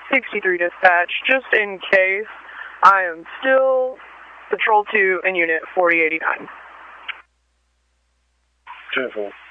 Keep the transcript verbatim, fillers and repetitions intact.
sixty-three dispatch, just in case. I am still Patrol two in Unit forty eighty-nine. ten four.